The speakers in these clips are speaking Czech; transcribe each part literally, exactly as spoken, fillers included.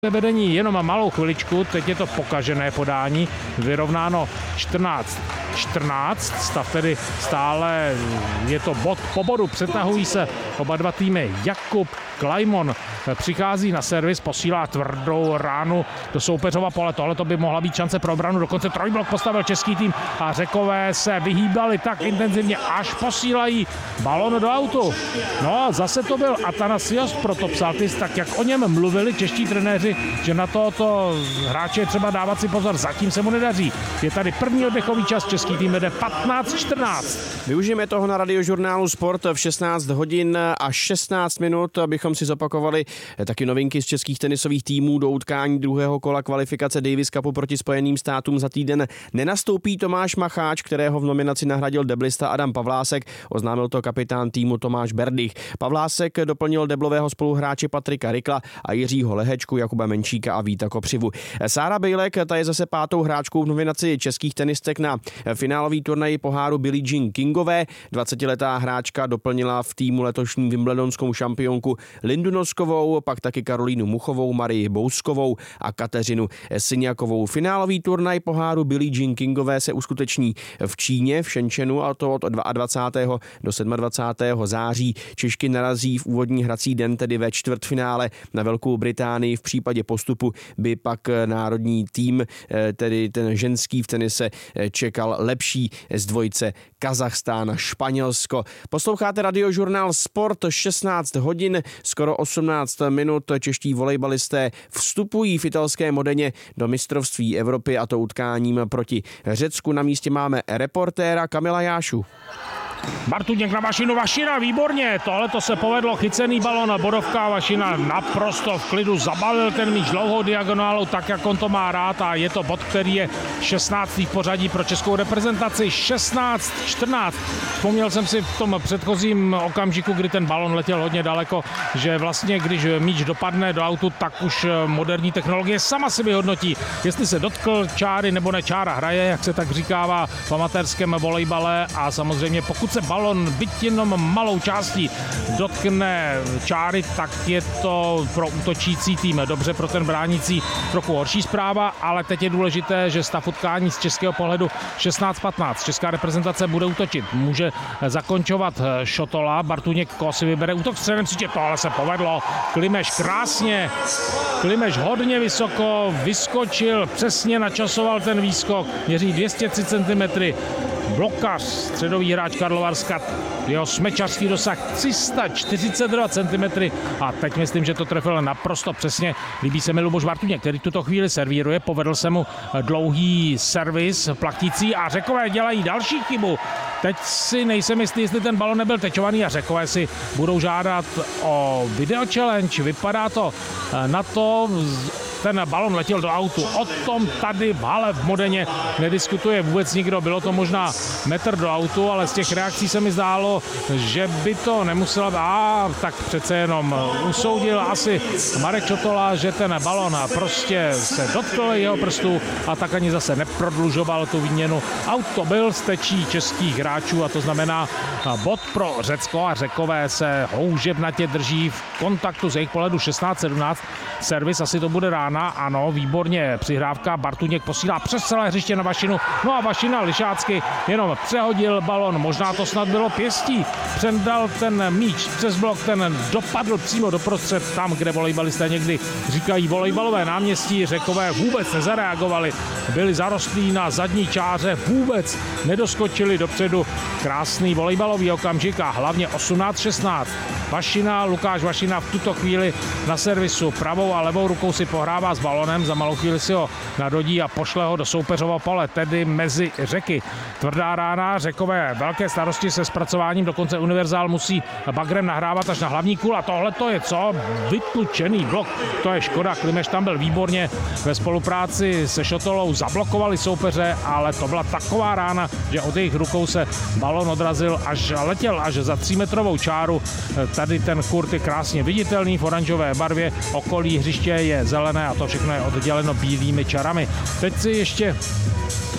Vedení jenom malou chviličku, teď je to pokažené podání, vyrovnáno čtrnáct čtrnáct, stav tedy stále, je to bod po bodu, přetahují se oba dva týmy. Jakub Klajmon přichází na servis, posílá tvrdou ránu do soupeřova pole, tohle to by mohla být šance pro obranu, dokonce trojblok postavil český tým a Řekové se vyhýbali tak intenzivně, až posílají balon do autu. No a zase to byl Atanasios Protopsaltis, tak jak o něm mluvili čeští trenéři, že na tohoto hráče je třeba dávat si pozor, zatím se mu nedaří. Je tady první oddechový čas, český tým vede patnáct čtrnáct. Využijeme toho na Radiožurnálu Sport v šestnáct hodin a šestnáct minut, abychom si zopakovali taky novinky z českých tenisových týmů. Do utkání druhého kola kvalifikace Davis Cupu proti Spojeným státům za týden nenastoupí Tomáš Macháč, kterého v nominaci nahradil deblista Adam Pavlásek, oznámil to kapitán týmu Tomáš Berdych. Pavlásek doplnil deblového spoluhráče Patrika Rikla a Jiřího Lehečku, Jakuba Menčíka a Víta Kopřivu. Sára Bejlek, ta je zase pátou hráčkou v nominaci českých tenistek na finálový turnaj poháru Billie Jean Kingové. dvacetiletá hráčka doplnila v týmu letošní wimbledonskou šampionku Lindu Noskovou, pak taky Karolínu Muchovou, Marii Bouskovou a Kateřinu Syňakovou. Finálový turnaj poháru Billie Jean Kingové se uskuteční v Číně, v Shenzhenu, a to od dvacátého druhého do dvacátého sedmého září. Češky narazí v úvodní hrací den, tedy ve čtvrtfinále na Velkou Británii. V případě postupu by pak národní tým, tedy ten ženský v tenise, čekal lepší z dvojice Kazachstán a Španělsko. Posloucháte Radiožurnál Sport, šestnáct hodin, skoro osmnáct minut. Čeští volejbalisté vstupují v italské Modeně do mistrovství Evropy, a to utkáním proti Řecku. Na místě máme reportéra Kamila Jášu. Bartuněk na Vašinu, Vašina, výborně, tohle to se povedlo, chycený balon, bodovka, Vašina naprosto v klidu zabalil ten míč dlouhou diagonálou, tak jak on to má rád, a je to bod, který je šestnáctý v pořadí pro českou reprezentaci. šestnáct čtrnáct. Vzpomněl jsem si v tom předchozím okamžiku, kdy ten balon letěl hodně daleko, že vlastně když míč dopadne do autu, tak už moderní technologie sama si vyhodnotí, jestli se dotkl čáry nebo ne. Čára hraje, jak se tak říkává v amatérském volejbale, a samozřejmě pokud se balon byť jenom malou částí dotkne čáry, tak je to pro útočící tým dobře, pro ten bránící trochu horší zpráva, ale teď je důležité, že stav utkání z českého pohledu šestnáct patnáct. Česká reprezentace bude útočit, může zakončovat Šotola, Bartuněk koho si vybere, útok středem sítě, tohle se povedlo, Klimeš krásně, Klimeš hodně vysoko, vyskočil, přesně načasoval ten výskok, měří dvě stě tři centimetrů, blokař, středový hráč Karlovarska, jeho smečařský dosah tři sta čtyřicet dva centimetrů, a teď myslím, že to trefil naprosto přesně. Líbí se mi Luboš Bartuněk, který tuto chvíli servíruje, povedl se mu dlouhý servis platící a Řekové dělají další chybu. Teď si nejsem jistý, jestli ten balon nebyl tečovaný, a Řekové si budou žádat o video challenge. Vypadá to na to, ten balon letěl do autu. O tom tady v hale v Modeně nediskutuje vůbec nikdo. Bylo to možná metr do autu, ale z těch reakcí se mi zdálo, že by to nemusela být. A tak přece jenom usoudil asi Marek Šotola, že ten balon prostě se dotkl jeho prstů, a tak ani zase neprodlužoval tu výměnu. Auto byl z tečí českých hráčů, a to znamená bod pro Řecko, a Řekové se houževnatě drží v kontaktu z jejich pohledu šestnáct sedmnáct. Servis asi to bude rána. Ano, výborně přihrávka, Bartuněk posílá přes celé hřiště na Vašinu, no a Vašina lišácky jenom přehodil balon, možná to snad bylo pěstí, přendal ten míč přes blok, ten dopadl přímo doprostřed, tam, kde volejbalisté někdy říkají volejbalové náměstí. Řekové vůbec nezareagovali, byli zarostlí na zadní čáře, vůbec nedoskočili dopředu. Krásný volejbalový okamžik a hlavně osmnáct šestnáct. Vašina, Lukáš Vašina v tuto chvíli na servisu pravou a levou rukou si pohrává s balonem, za malou chvíli si ho nadhodí a pošle ho do soupeřova pole, tedy mezi Řeky. Tvrdá rána, Řekové velké starosti se zpracováním, dokonce univerzál musí bagrem nahrávat až na hlavní kůl, a tohle to je co? Vytlučený blok, to je škoda, Klimeš tam byl výborně ve spolupráci se Šotolou, zablokovali soupeře, ale to byla taková rána, že od jejich rukou se balon odrazil, až letěl až za třímetrovou čáru. Tady ten kurt je krásně viditelný v oranžové barvě, okolí hřiště je zelené a to všechno je odděleno bílými čarami. Teď si ještě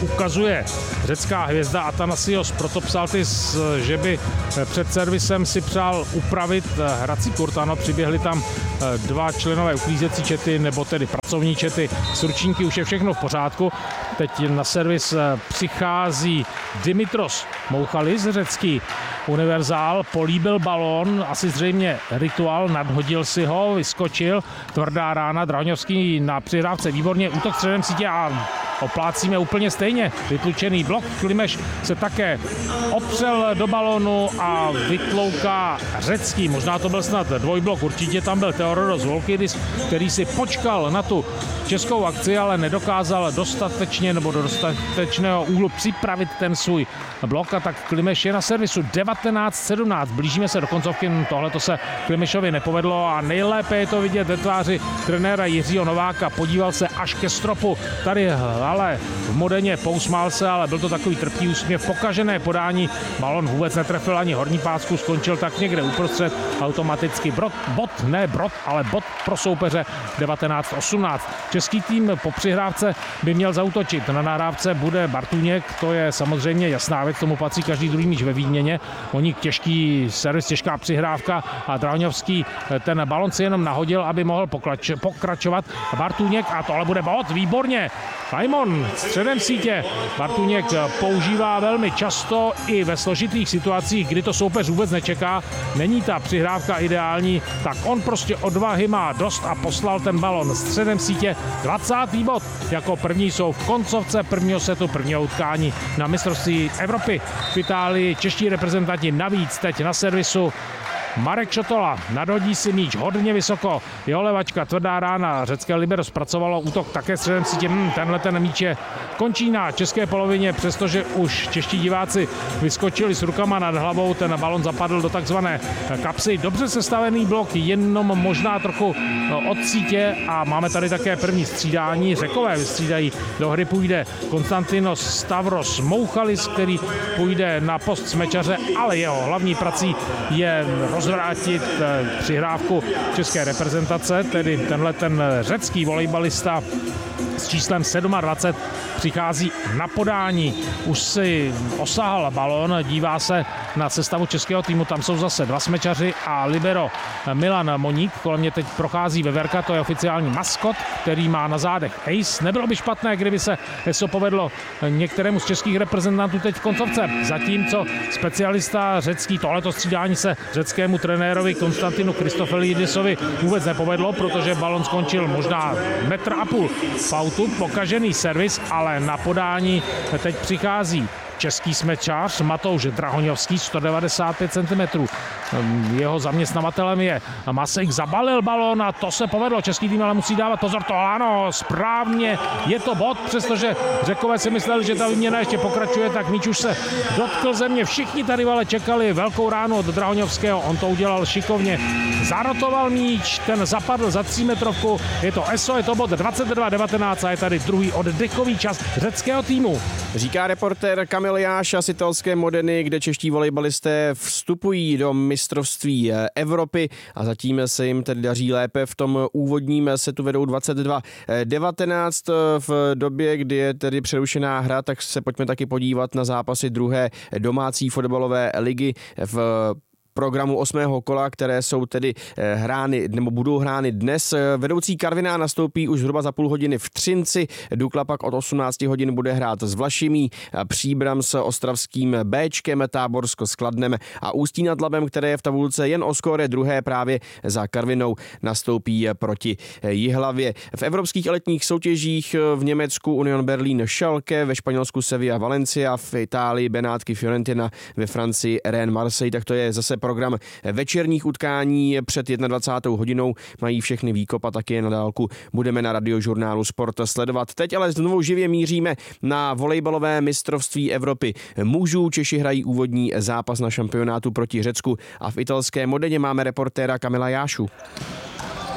ukazuje řecká hvězda Athanasios Protopsaltis, že by před servisem si přál upravit hrací kurt. Ano, přiběhli tam dva členové uklízecí čety, nebo tedy pracovní čety s ručníky, už je všechno v pořádku. Teď na servis přichází Dimitros Mouchalis, řecký univerzál, políbil balón, asi zřejmě rituál, nadhodil si ho, vyskočil, tvrdá rána, Drahoňovský na přihrávce výborně, útok středem sítě a oplácíme úplně stejně. Vytlučený blok, Klimeš se také opřel do balonu a vytlouká řecký, možná to byl snad dvojblok, určitě tam byl Theodoros Volkidis, který si počkal na tu českou akci, ale nedokázal dostatečně nebo do dostatečného úhlu připravit ten svůj blok a tak Klimeš je na servisu devatenáct sedmnáct. Blížíme se do koncovky, tohle to se Klimešovi nepovedlo a nejlépe je to vidět ve tváři trenéra Jiřího Nováka. Podíval se až ke stropu, tady ale v Modeně pousmál se, ale byl to takový trpký úsměv. Pokažené podání, balon vůbec netrefil ani horní pásku, skončil tak někde uprostřed, automaticky brod, bod, ne brod, ale bod pro soupeře devatenáct osmnáct. Český tým po přihrávce by měl zaútočit. Na nahrávce bude Bartůněk, to je samozřejmě jasná věc, tomu patří každý druhý míč ve výměně. Oni těžký servis, těžká přihrávka a Drahoňovský ten balon si jenom nahodil, aby mohl pokrač, pokračovat. Bartůněk a tohle bude bod, výborně. Fajmon středem sítě. Bartůněk používá velmi často i ve složitých situacích, kdy to soupeř vůbec nečeká. Není ta přihrávka ideální, tak on prostě odvahy má dost a poslal ten balon středem sítě. dvacátý bod. Jako první jsou v koncovce prvního setu, prvního utkání na mistrovství Evropy v Itálii. Čeští reprezentanti navíc teď na servisu. Marek Šotola nadhodí si míč hodně vysoko. Jeho levačka, tvrdá rána. Řecké libero zpracovalo útok také středem sítě. Hmm, tenhle ten míč je končí na české polovině, přestože už čeští diváci vyskočili s rukama nad hlavou. Ten balon zapadl do takzvané kapsy. Dobře sestavený blok, jenom možná trochu od sítě a máme tady také první střídání. Řekové vystřídají. Do hry půjde Konstantinos Stavros Mouchalis, který půjde na post smečaře, ale jeho hlavní prací je rozvrátit přihrávku české reprezentace, tedy tenhle ten řecký volejbalista s číslem dvacet sedm přichází na podání. Už si osahal balón, dívá se na sestavu českého týmu, tam jsou zase dva smečaři a libero Milan Moník. Kolem mě teď prochází Veverka, to je oficiální maskot, který má na zádech ace. Nebylo by špatné, kdyby se to povedlo některému z českých reprezentantů teď v koncovce. Zatímco specialista řecký, tohleto střídání se řeckému trenérovi Konstantinu Christofelidisovi vůbec nepovedlo, protože balon skončil možná metr a půl fautu, pokažený servis, ale na podání teď přichází český smečář Matouš Drahoňovský, sto devadesát pět centimetrů. Jeho zaměstnavatelem je Masejk, zabalil balón a to se povedlo. Český tým ale musí dávat pozor, to ano, správně, je to bod, přestože Řekové si mysleli, že ta výměna ještě pokračuje, tak míč už se dotkl země. Všichni tady ale čekali velkou ránu od Drahoňovského, on to udělal šikovně. Zarotoval míč, ten zapadl za třímetrovku, je to E S O, je to bod dvacet dva devatenáct a je tady druhý oddechový čas řeckého týmu. Říká reportér Kamil Jáš z italské Modeny, kde čeští volejbalisté vstupují do mistrovství Evropy a zatím se jim tedy daří lépe. V tom úvodním setu vedou dvacet dva devatenáct. V době, kdy je tedy přerušená hra, tak se pojďme taky podívat na zápasy druhé domácí fotbalové ligy v programu osmého kola, které jsou tedy hrány, nebo budou hrány dnes. Vedoucí Karviná nastoupí už zhruba za půl hodiny v Třinci, Dukla pak od osmnáct hodin bude hrát s Vlašimí, Příbram s ostravským Béčkem, Táborsko s Kladnem a Ústí nad Labem, které je v tabulce jen o skóre druhé, právě za Karvinou nastoupí proti Jihlavě. V evropských letních soutěžích v Německu Union Berlin Schalke, ve Španělsku Sevilla Valencia, v Itálii Benátky Fiorentina, ve Francii Rennes Marseille, tak to je zase program večerních utkání před dvacátou jednou hodinou. Mají všechny výkop a taky na dálku budeme na Radiožurnálu Sport sledovat. Teď ale znovu živě míříme na volejbalové mistrovství Evropy mužů. Češi hrají úvodní zápas na šampionátu proti Řecku a v italské Modeně máme reportéra Kamila Jášu.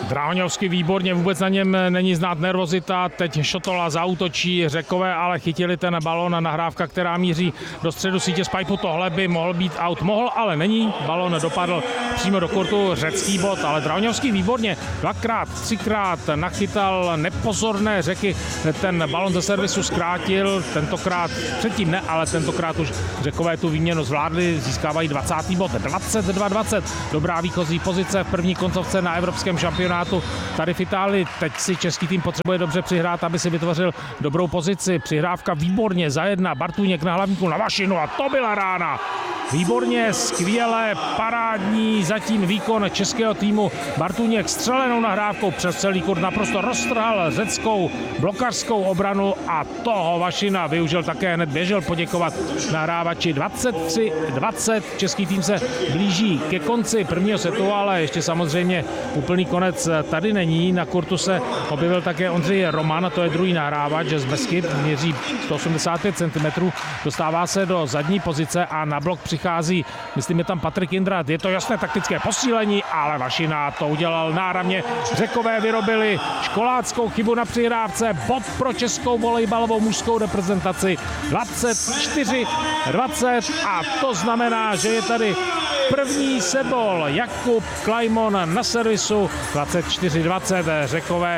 Drahoňovský výborně, vůbec na něm není znát nervozita, teď Šotola zaútočí, Řekové ale chytili ten balón, nahrávka, která míří do středu sítě z pajpu, tohle by mohl být out, mohl, ale není, balón dopadl přímo do kurtu, řecký bod, ale Drahoňovský výborně, dvakrát, třikrát nachytal nepozorné Řeky, ten balón ze servisu zkrátil, tentokrát, předtím ne, ale tentokrát už Řekové tu výměnu zvládli, získávají dvacátý bod, dvacet dva dvacet, dobrá výchozí pozice v první koncovce na evropském šampionátu tady v Itálii. Teď si český tým potřebuje dobře přihrát, aby si vytvořil dobrou pozici. Přihrávka výborně za jedna, Bartůněk na hlavníku na Vašinu a to byla rána. Výborně, skvěle, parádní zatím výkon českého týmu. Bartůněk střelenou nahrávkou přes celý kurt naprosto roztrhal řeckou blokařskou obranu a toho Vašina využil také, hned běžel poděkovat nahrávači. dvacet tři dvacet, český tým se blíží ke konci prvního setu, ale ještě samozřejmě úplný konec tady není. Na kurtu se objevil také Ondřej Roman, to je druhý nahrávač z Beskyd, měří sto osmdesát pět centimetrů, dostává se do zadní pozice a na blok přichází, myslím, je tam Patrik Jindrat, je to jasné taktické posílení, ale Vašina to udělal náramně. Řekové vyrobili školáckou chybu na přihrávce, bod pro českou volejbalovou mužskou reprezentaci dvacet čtyři dvacet a to znamená, že je tady první setball. Jakub Klajmon na servisu dvacet čtyři dvacet. Řekové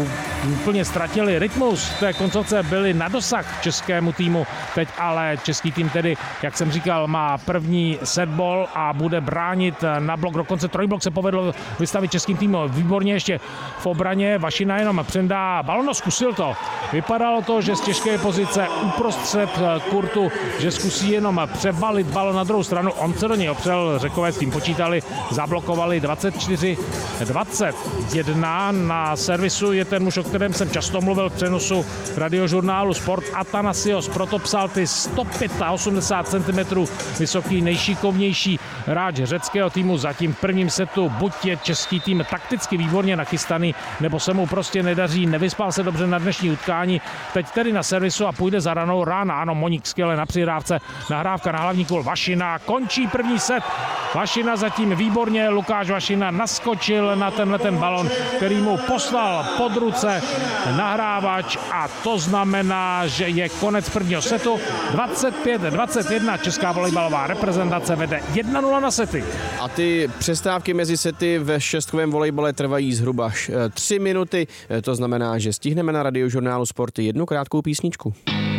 úplně ztratili rytmus. V té koncovce byli na dosah českému týmu. Teď ale český tým tedy, jak jsem říkal, má první setball a bude bránit na blok. Dokonce trojblok se povedlo vystavit českým týmu výborně ještě v obraně. Vašina jenom přendá balon, zkusil to. Vypadalo to, že z těžké pozice uprostřed kurtu, že zkusí jenom přebalit balon na druhou stranu. On se do něj opřel, Řekové s tím počítali, zablokovali dvacet čtyři dvacet jedna. Na servisu je ten muž, o kterém jsem často mluvil v přenosu radiožurnálu Sport, Atanasios Protopsal, ty sto osmdesát pět centimetrů vysoký, nejšikovnější hráč řeckého týmu. Zatím v prvním setu buď je český tým takticky výborně nachystaný, nebo se mu prostě nedaří, nevyspal se dobře na dnešní utkání. Teď tedy na servisu a půjde za ranou rána. Ano, Moník skvěle na přihrávce, nahrávka na hlavní kul Vašina, končí první set. Vašina zatím výborně, Lukáš Vašina naskočil na tenhle ten balon, který mu poslal pod ruce nahrávač a to znamená, že je konec prvního setu. dvacet pět dvacet jedna, česká volejbalová reprezentace vede jedna nula na sety. A ty přestávky mezi sety ve šestkovém volejbale trvají zhruba tři minuty, to znamená, že stihneme na radiožurnálu Sport jednu krátkou písničku.